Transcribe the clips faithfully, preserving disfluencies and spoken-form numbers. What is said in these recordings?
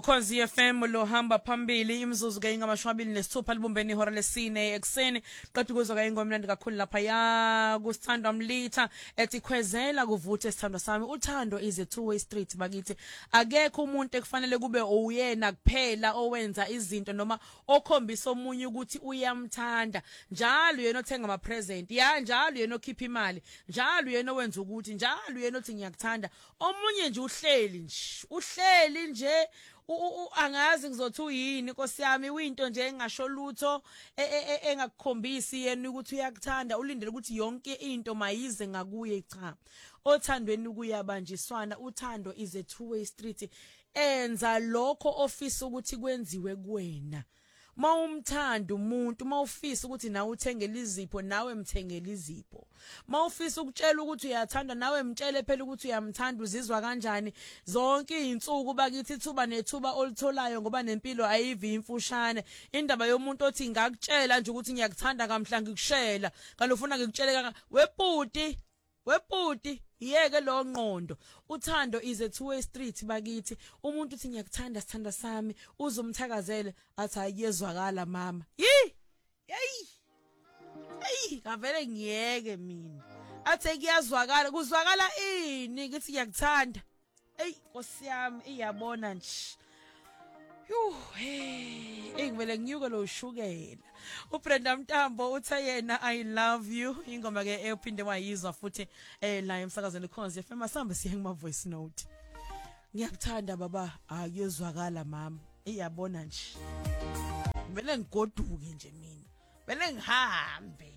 Ukhozi F M lo hamba phambili imzuzu ke ingamashumi amabili nesithupha libumbeni ihora lesine ekseni qedwe kuzwa ke ingomlandi kakhulu lapha ya kusithandwa Mlitha ethi khwezela kuvuthe sithandwa sami uthando is a two way street bakithi akekho umuntu ekufanele kube uyena kuphela owenza izinto noma okhombisa omunye ukuthi uyamthanda njalo yena othenga ama present ya njalo yena okhipha imali njalo yena owenza ukuthi njalo yena othi ngiyakuthanda omunye nje uhleli nje uhleli nje angazi ngizothi uyini Nkosi yami uyinto nje engasho lutho engakukhombisi yena ukuthi uyakuthanda ulindele ukuthi yonke into mayize ngakuye cha othandweni kuyabanjiswana uthando is a two way street enza lokho ofisa ukuthi kwenziwe kuwena mawumthanda umuntu mawufisa ukuthi nawe uthengele izipho nawe mthengele izipho mawufisa ukutshela ukuthi uyathanda nawe mtshele phela ukuthi uyamthanda uzizwa kanjani zonke izinsuku bakithi ithuba nethuba olitholayo ngoba nempilo ayivi imfushane indaba yomuntu othi ngakutshela nje ukuthi ngiyakuthanda kamhla ngikushela kanti ufuna ngikutshele weputi weputi yeke lo ngqondo uthando is a two way street bakithi umuntu uthi ngiyakuthanda sithanda sami uzomthakazele athi ayezwakala mama yi hey hey kavele ngiyeke mina athi kuyazwakala kuzwakala ini ngithi ngiyakuthanda hey Nkosi yami iyabona nje Yuh hey engivele nginyuke lo shukela uBrenda Mtambo uthe yena I love you ingoma ke ephinde wayizwa futhi eh la emsakazweni Ukhozi F M asambe siye ngima voice note ngiyakuthanda baba akuyezwakala mama iyabona nje vele ngigoduke nje mina vele ngihambe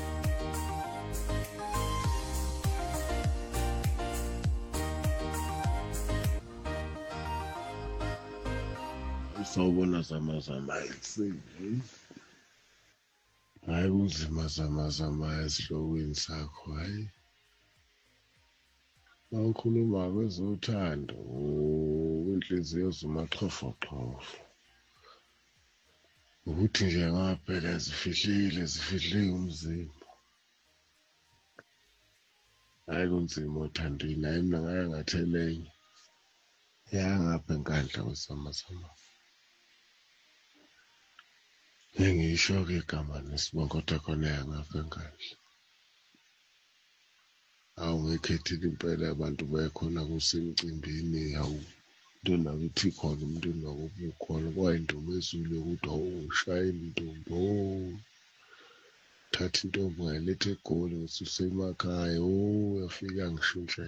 Sawubona zama zama isini hayi uzima zama zama esihlokweni sakho hayi mawukhuluma kwezothando inhliziyo zumaxhofa xhofa ukuthi nje ngaphela zifihlile zifihlile umzimba hayi kunzima uthandini hayi mina ngaya ngathelenge yangapha enkandla kwesama sama ngisho ke igama nesibongoda khona yangapha enkandla awungekhethile impela abantu bayakhona kusemcimbini hawu ntona ukuthi khona umuntu nakuba ukhona kwayintombi ezulu ukuthi awushaya intombo thatha intombi ngayilethe egoli ususemakhaya oh yafika ngishintshe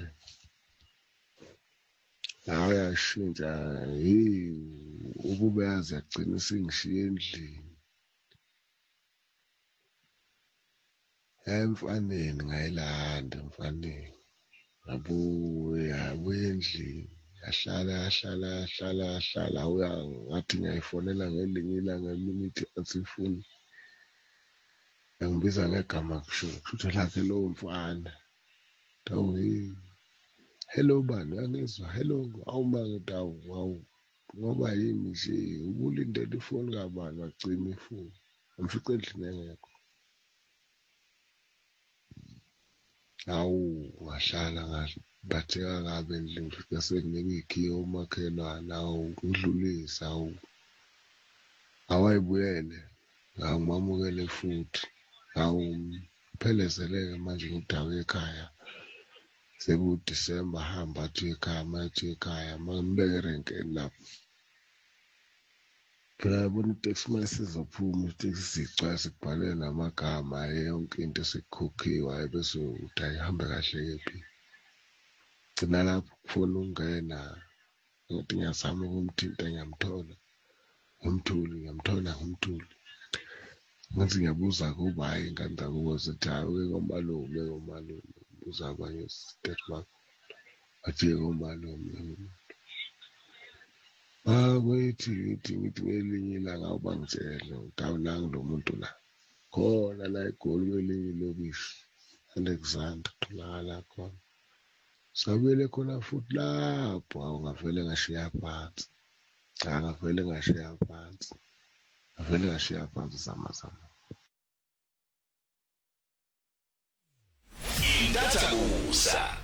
hayi yashintsha hey ukube yazi yagcina singishiye endlini emfaneni ngayilanda emfaneni ngabuya yabuya endlini yahlala yahlala yahlala yahlala uya ngathi ngiyayifonela ngelinye ilanga limithi asifuni ngibiza ngegama kusho lakhe lo mfana tawu hello bani angizwa hello awumanga tawu wawu ngoba yimi nje ukulindela ifoni kabani wagcina ifoni amfice endlini engekho awu ngahlala ngabatheka kabe endlini ngifika sekunika ikhiyo umakhelwane awu udlulisa awu awayibuyele ngangimamukele futhi awu phelezeleke manje ngidawe ekhaya sekuDisemba hamba athi ekhaya mathi ekhaya mangibeke erenkeni lapho phela yabona iteksi mayisezophuma iteksi sicwa sikubhalwe namagama yonke into sekukhokhiwe bese uthi ayihambe kahle kephi gcina lapho kufona ungena ngathi ngiyazama ukumthinta ngiyamthola ngimthuli ngiyamthola ngimthuli ngathi ngiyabuza kuba hayi inganda kubo zithi hayi ngomalume ngomalume buza abanye statement athi ngomalume Awethi ngithi ngithi ngelinye ilanga ubangitshela ngawunanga lo muntu la khona la eGoli kwelinye ilokishi Alexander tholakala khona sabele khona futhi lapho awungavele ngashiya phansi cha ngavele ngashiya phansi ngavele ngashiya phansi zama zama Idatha kusa